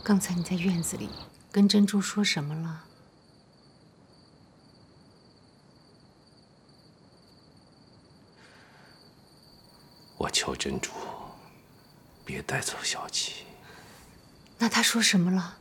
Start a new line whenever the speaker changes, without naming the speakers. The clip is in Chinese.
刚才你在院子里跟珍珠说什么了？
我求珍珠别带走小七。
那他说什么了？